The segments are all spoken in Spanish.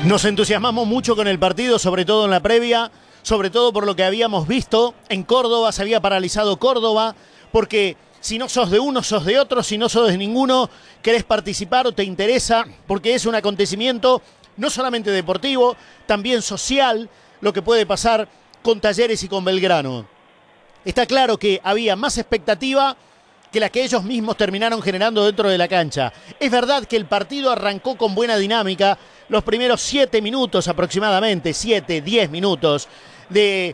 Nos entusiasmamos mucho con el partido, sobre todo en la previa, sobre todo por lo que habíamos visto en Córdoba. Se había paralizado Córdoba, porque si no sos de uno, sos de otro, si no sos de ninguno, querés participar o te interesa, porque es un acontecimiento no solamente deportivo, también social, lo que puede pasar con Talleres y con Belgrano. Está claro que había más expectativa que la que ellos mismos terminaron generando dentro de la cancha. Es verdad que el partido arrancó con buena dinámica, los primeros 7 minutos aproximadamente, 7, 10 minutos de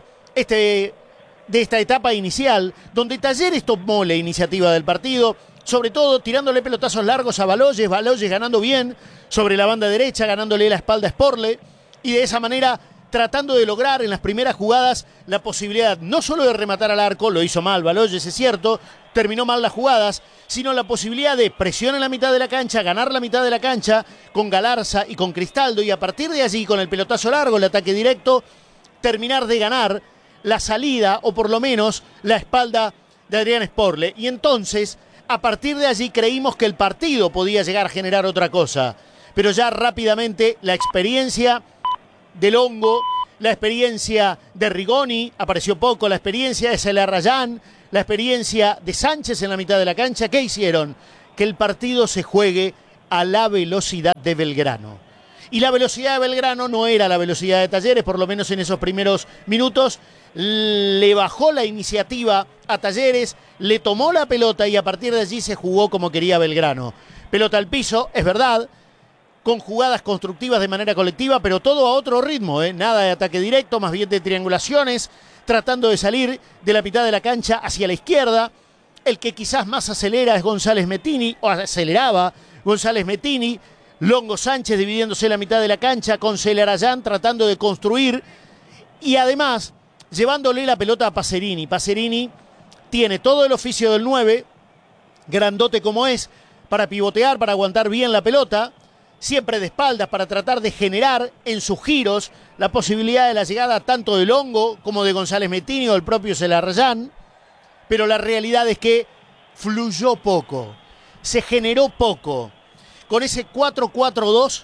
esta etapa inicial, donde Talleres tomó la iniciativa del partido, sobre todo tirándole pelotazos largos a Baloyes ganando bien sobre la banda derecha, ganándole la espalda a Sporle, y de esa manera tratando de lograr en las primeras jugadas la posibilidad no solo de rematar al arco, lo hizo mal Baloyes, es cierto, terminó mal las jugadas, sino la posibilidad de presión en la mitad de la cancha, ganar la mitad de la cancha con Galarza y con Cristaldo, y a partir de allí, con el pelotazo largo, el ataque directo, terminar de ganar la salida, o por lo menos la espalda de Adrián Sporle. Y entonces, a partir de allí, creímos que el partido podía llegar a generar otra cosa. Pero ya rápidamente la experiencia de Longo, la experiencia de Rigoni, apareció poco, la experiencia de Celarrayán, la experiencia de Sánchez en la mitad de la cancha, ¿qué hicieron? Que el partido se juegue a la velocidad de Belgrano. Y la velocidad de Belgrano no era la velocidad de Talleres, por lo menos en esos primeros minutos. Le bajó la iniciativa a Talleres, le tomó la pelota y a partir de allí se jugó como quería Belgrano. Pelota al piso, es verdad, con jugadas constructivas de manera colectiva, pero todo a otro ritmo, nada de ataque directo, más bien de triangulaciones, tratando de salir de la mitad de la cancha hacia la izquierda. El que quizás más acelera es González Mettini, o aceleraba González Mettini. Longo Sánchez dividiéndose la mitad de la cancha con Celarrayán tratando de construir y además llevándole la pelota a Pacerini. Pacerini tiene todo el oficio del 9, grandote como es, para pivotear, para aguantar bien la pelota, siempre de espaldas para tratar de generar en sus giros la posibilidad de la llegada tanto de Longo como de González Mettini o el propio Celarrayán, pero la realidad es que fluyó poco, se generó poco. Con ese 4-4-2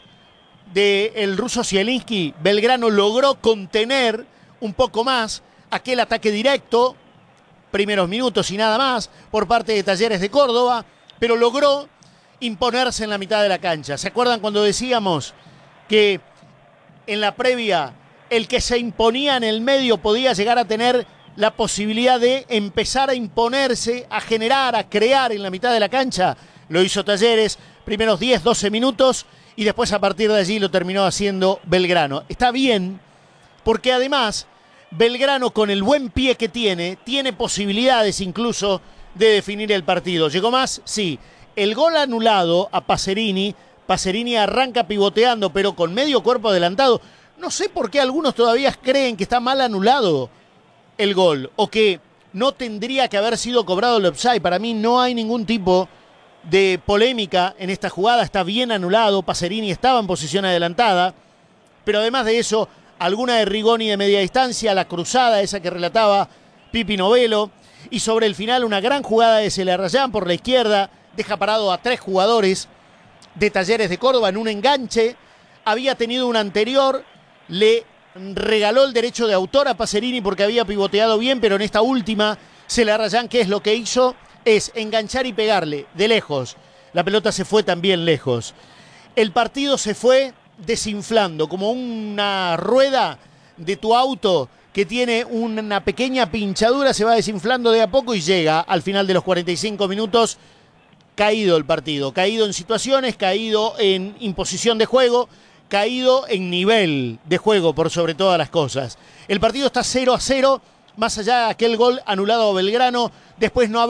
del ruso Zielinski, Belgrano logró contener un poco más aquel ataque directo, primeros minutos y nada más, por parte de Talleres de Córdoba, pero logró imponerse en la mitad de la cancha. ¿Se acuerdan cuando decíamos que en la previa el que se imponía en el medio podía llegar a tener la posibilidad de empezar a imponerse, a generar, a crear en la mitad de la cancha? Lo hizo Talleres, primeros 10, 12 minutos, y después a partir de allí lo terminó haciendo Belgrano. Está bien, porque además Belgrano, con el buen pie que tiene posibilidades incluso de definir el partido. ¿Llegó más? Sí. El gol anulado a Pacerini arranca pivoteando, pero con medio cuerpo adelantado. No sé por qué algunos todavía creen que está mal anulado el gol, o que no tendría que haber sido cobrado el offside. Para mí no hay ningún tipo de polémica en esta jugada, está bien anulado, Pacerini estaba en posición adelantada, pero además de eso, alguna de Rigoni de media distancia, la cruzada esa que relataba Pipi Novello, y sobre el final una gran jugada de Celarrayán por la izquierda, deja parado a 3 jugadores de Talleres de Córdoba en un enganche. Había tenido un anterior, le regaló el derecho de autor a Pacerini porque había pivoteado bien, pero en esta última Celarrayán, ¿qué es lo que hizo? Es enganchar y pegarle de lejos. La pelota se fue también lejos. El partido se fue desinflando, como una rueda de tu auto que tiene una pequeña pinchadura, se va desinflando de a poco y llega al final de los 45 minutos caído el partido, caído en situaciones, caído en imposición de juego, caído en nivel de juego por sobre todas las cosas. El partido está 0-0, más allá de aquel gol anulado a Belgrano, después no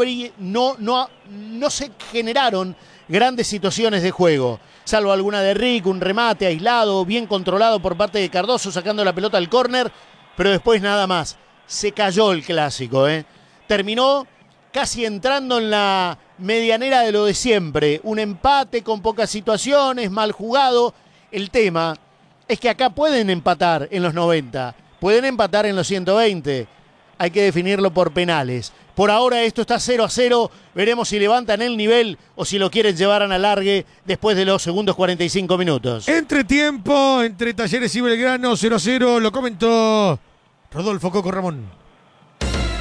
se generaron grandes situaciones de juego, salvo alguna de Rick, un remate aislado, bien controlado por parte de Cardoso, sacando la pelota al córner, pero después nada más. Se cayó el clásico, Terminó casi entrando en la medianera de lo de siempre. Un empate con pocas situaciones, mal jugado. El tema es que acá pueden empatar en los 90, pueden empatar en los 120. Hay que definirlo por penales. Por ahora esto está 0-0. Veremos si levantan el nivel o si lo quieren llevar a alargue después de los segundos 45 minutos. Entretiempo entre Talleres y Belgrano, 0-0. Lo comentó Rodolfo Coco Ramón.